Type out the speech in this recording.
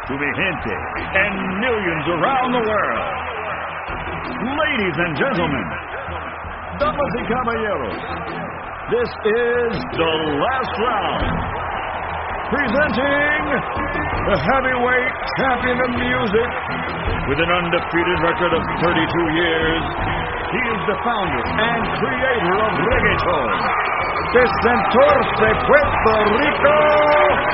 to mi gente and millions around the world. Ladies and gentlemen, damas y caballeros, this is the last round. Presenting the heavyweight champion of music with an undefeated record of 32 years. He is the founder and creator of reggaeton. De Santurce, Puerto Rico,